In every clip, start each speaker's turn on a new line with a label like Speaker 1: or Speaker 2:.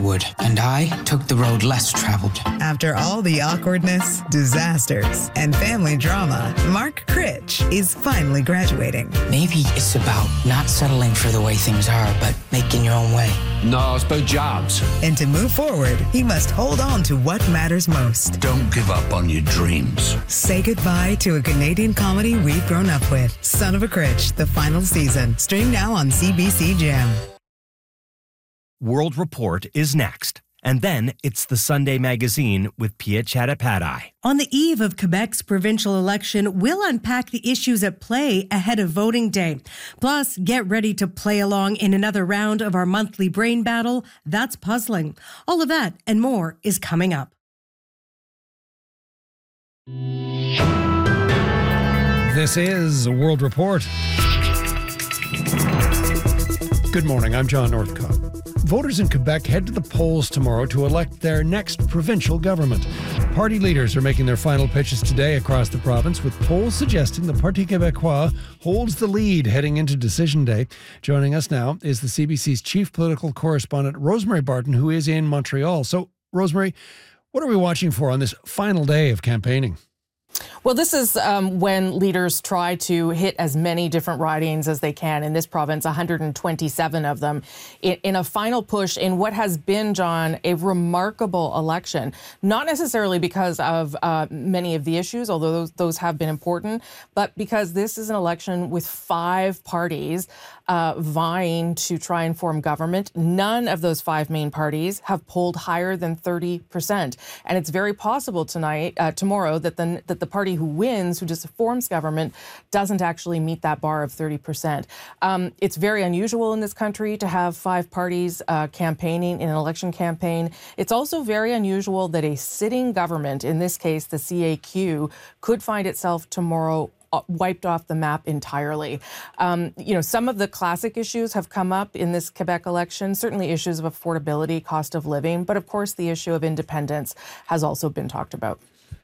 Speaker 1: would, and I took the road less traveled.
Speaker 2: After all the awkwardness, disasters, and family drama, Mark Critch is finally graduating.
Speaker 1: Maybe it's about not settling for the way things are, but making your own way.
Speaker 3: No, it's about jobs.
Speaker 2: And to move forward, he must hold on to what matters most.
Speaker 3: Don't give up on your dreams.
Speaker 2: Say goodbye to a Canadian comedy we've grown up with. Son of a Critch, the final season. Stream now on CBC Gem.
Speaker 4: World Report is next. And then it's the Sunday Magazine with Pia Chattopadhyay.
Speaker 5: On the eve of Quebec's provincial election, we'll unpack the issues at play ahead of voting day. Plus, get ready to play along in another round of our monthly brain battle. That's puzzling. All of that and more is coming up.
Speaker 6: This is World Report. Good morning, I'm John Northcott. Voters in Quebec head to the polls tomorrow to elect their next provincial government. Party leaders are making their final pitches today across the province, with polls suggesting the Parti Québécois holds the lead heading into Decision Day. Joining us now is the CBC's chief political correspondent, Rosemary Barton, who is in Montreal. So, Rosemary, what are we watching for on this final day of campaigning?
Speaker 7: Well, this is when leaders try to hit as many different ridings as they can in this province, 127 of them, in a final push in what has been, John, a remarkable election. Not necessarily because of many of the issues, although those have been important, but because this is an election with 5 parties vying to try and form government. None of those 5 main parties have polled higher than 30%. And it's very possible tomorrow, that the party who wins, who just forms government, doesn't actually meet that bar of 30%. It's very unusual in this country to have 5 parties campaigning in an election campaign. It's also very unusual that a sitting government, in this case the CAQ, could find itself tomorrow wiped off the map entirely. Some of the classic issues have come up in this Quebec election, certainly issues of affordability, cost of living, but of course the issue of independence has also been talked about.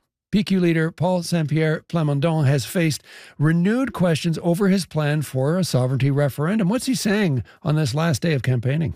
Speaker 6: PQ leader Paul Saint-Pierre Plamondon has faced renewed questions over his plan for a sovereignty referendum. What's he saying on this last day of campaigning?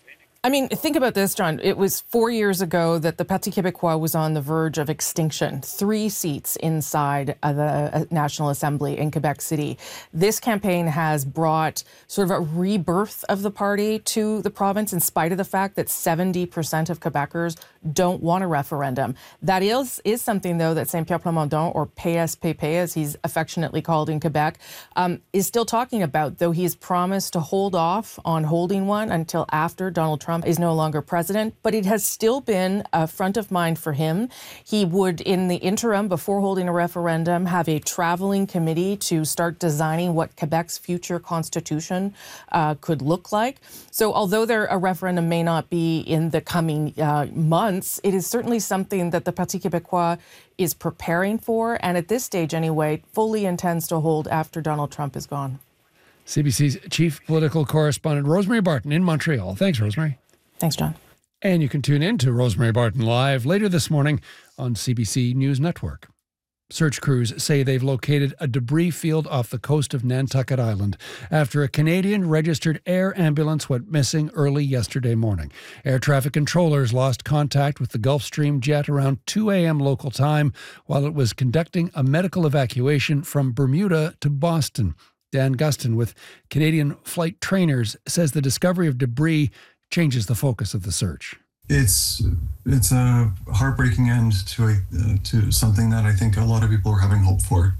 Speaker 7: I mean, think about this, John. It was 4 years ago that the Parti Québécois was on the verge of extinction. 3 seats inside the National Assembly in Quebec City. This campaign has brought sort of a rebirth of the party to the province, in spite of the fact that 70% of Quebecers don't want a referendum. That is something, though, that Saint-Pierre Plamondon, or PSPP, as he's affectionately called in Quebec, is still talking about, though he's promised to hold off on holding one until after Donald Trump is no longer president, but it has still been front of mind for him. He would, in the interim, before holding a referendum, have a traveling committee to start designing what Quebec's future constitution could look like. So although a referendum may not be in the coming months, it is certainly something that the Parti Québécois is preparing for, and at this stage anyway, fully intends to hold after Donald Trump is gone.
Speaker 6: CBC's chief political correspondent, Rosemary Barton, in Montreal. Thanks, Rosemary.
Speaker 7: Thanks, John.
Speaker 6: And you can tune in to Rosemary Barton live later this morning on CBC News Network. Search crews say they've located a debris field off the coast of Nantucket Island after a Canadian-registered air ambulance went missing early yesterday morning. Air traffic controllers lost contact with the Gulfstream jet around 2 a.m. local time while it was conducting a medical evacuation from Bermuda to Boston. Dan Gustin with Canadian Flight Trainers says the discovery of debris changes the focus of the search.
Speaker 8: It's a heartbreaking end to something that I think a lot of people are having hope for.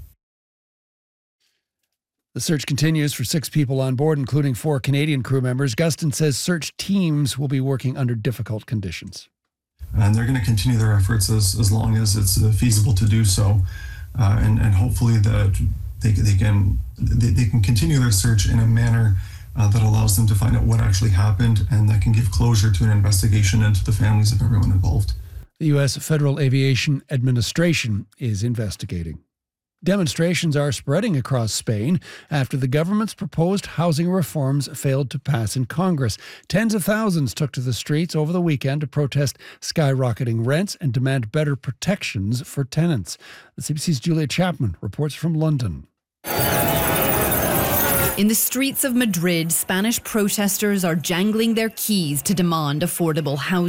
Speaker 6: The search continues for 6 people on board, including 4 Canadian crew members. Gustin says search teams will be working under difficult conditions.
Speaker 8: And they're going to continue their efforts as long as it's feasible to do so. And hopefully that they can continue their search in a manner that allows them to find out what actually happened, and that can give closure to an investigation into the families of everyone involved.
Speaker 6: The U.S. Federal Aviation Administration is investigating. Demonstrations are spreading across Spain after the government's proposed housing reforms failed to pass in Congress. Tens of thousands took to the streets over the weekend to protest skyrocketing rents and demand better protections for tenants. The CBC's Julia Chapman reports from London.
Speaker 9: In the streets of Madrid, Spanish protesters are jangling their keys to demand affordable housing.